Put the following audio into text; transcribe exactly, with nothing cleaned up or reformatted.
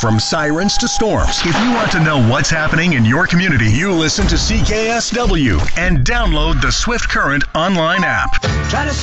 from sirens to storms. If you want to know what's happening in your community, you listen to C K S W and download the Swift Current online app. Try to